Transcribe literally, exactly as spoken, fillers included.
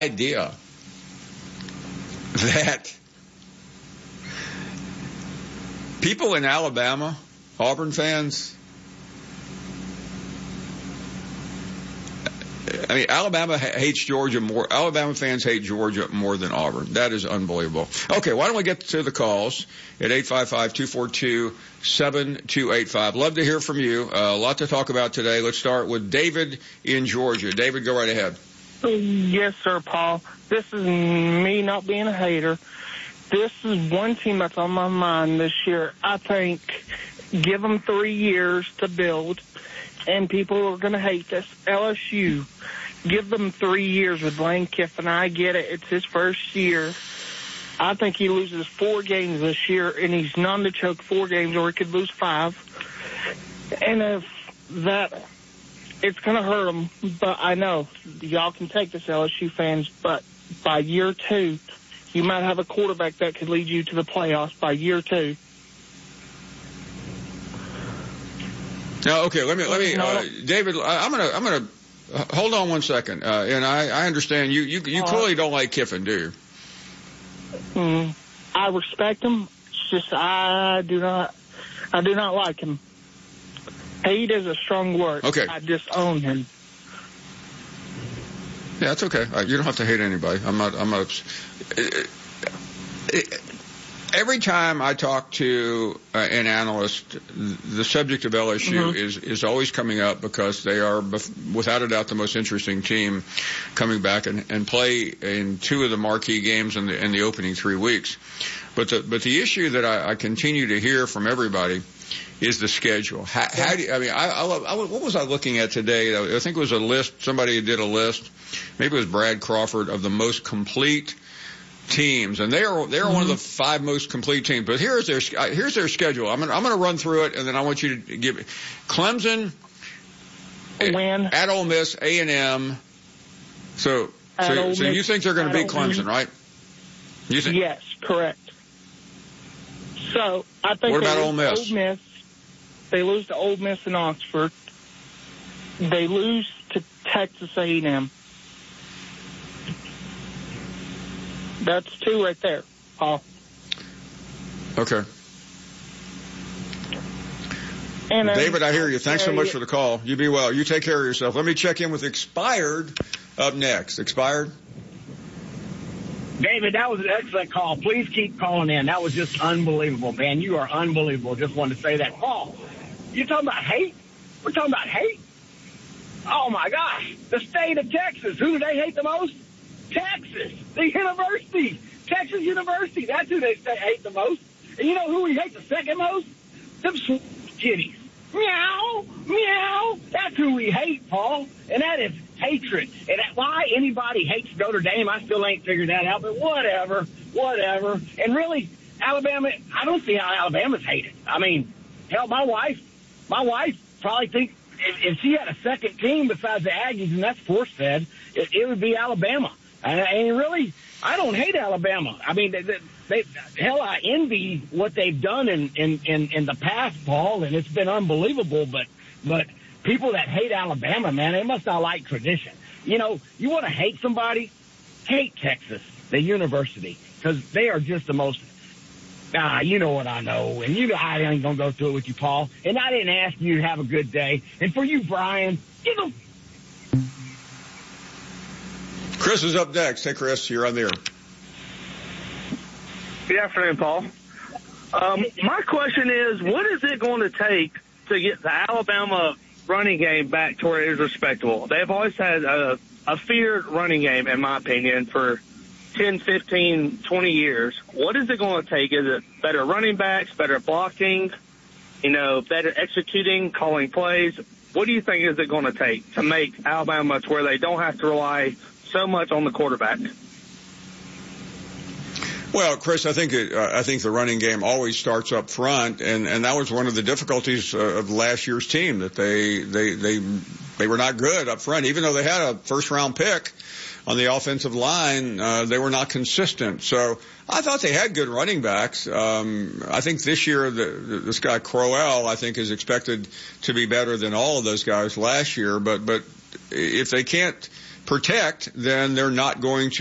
idea that people in Alabama, Auburn fans, I mean, Alabama hates Georgia more. Alabama fans hate Georgia more than Auburn. That is unbelievable. Okay, why don't we get to the calls at eight five five, two four two, seven two eight five. Love to hear from you. Uh, a lot to talk about today. Let's start with David in Georgia. David, go right ahead. Yes, sir, Paul. This is me not being a hater. This is one team that's on my mind this year. I think give them three years to build, and people are going to hate this. L S U, give them three years with Lane Kiffin. I get it. It's his first year. I think he loses four games this year, and he's none to choke four games, or he could lose five. And if that, it's going to hurt him, but I know y'all can take this, L S U fans, but by year two, you might have a quarterback that could lead you to the playoffs by year two. Now, okay, let me, let me, uh, David, I'm gonna, I'm gonna, uh, hold on one second, uh, and I, I understand you, you, you clearly don't like Kiffin, do you? Mm, I respect him, it's just I do not, I do not like him. Hate is a strong word. Okay. I disown him. Yeah, that's okay. Uh, you don't have to hate anybody. I'm not, I'm not, it, it, every time I talk to uh, an analyst, the subject of L S U mm-hmm. is, is always coming up because they are, bef- without a doubt, the most interesting team coming back and, and play in two of the marquee games in the, in the opening three weeks. But the, but the issue that I, I continue to hear from everybody is the schedule. How, how do you, I mean, I, I, I, what was I looking at today? I think it was a list. Somebody did a list. Maybe it was Brad Crawford of the most complete teams, and they are they're mm-hmm. one of the five most complete teams. But here's their here's their schedule. I'm gonna I'm gonna run through it, and then I want you to give Clemson, win at Ole Miss, A and M. So so, so you think they're going to beat Clemson, right? You think? Yes, correct. So I think what about they Ole Miss? Ole Miss? They lose to Ole Miss in Oxford. They lose to Texas A and M. That's two right there, Paul. Okay. And David, I hear you. Thanks so much for the call. You be well. You take care of yourself. Let me check in with Expired up next. Expired? David, that was an excellent call. Please keep calling in. That was just unbelievable, man. You are unbelievable. Just wanted to say that. Paul, you're talking about hate? We're talking about hate? Oh, my gosh. The state of Texas. Who do they hate the most? Texas. The university. Texas University. That's who they hate the most. And you know who we hate the second most? Them kitties. Meow. Meow. That's who we hate, Paul. And that is hatred. And why anybody hates Notre Dame, I still ain't figured that out, but whatever, whatever. And really, Alabama, I don't see how Alabama's hated. I mean, hell, my wife, my wife probably thinks if, if she had a second team besides the Aggies, and that's force-fed, it, it would be Alabama. And, and really, I don't hate Alabama. I mean, they, they, hell, I envy what they've done in, in, in, in the past, Paul, and it's been unbelievable, but, but, people that hate Alabama, man, they must not like tradition. You know, you want to hate somebody? Hate Texas, the university, because they are just the most, ah, you know what I know, and you know I ain't going to go through it with you, Paul, and I didn't ask you to have a good day. And for you, Brian, you know. Chris is up next. Hey, Chris, you're on the air. Good afternoon, Paul. Um, my question is, what is it going to take to get the Alabama running game back to where it is respectable? They've always had a, a feared running game, in my opinion, for ten, fifteen, twenty years. What is it going to take? Is it better running backs, better blocking, you know, better executing, calling plays? What do you think is it going to take to make Alabama to where they don't have to rely so much on the quarterback? Well, Chris, I think it, uh, I think the running game always starts up front, and, and that was one of the difficulties uh, of last year's team, that they they they they were not good up front, even though they had a first round pick on the offensive line. Uh, they were not consistent. So I thought they had good running backs. Um, I think this year the, this guy Crowell, I think, is expected to be better than all of those guys last year. But but if they can't protect, then they're not going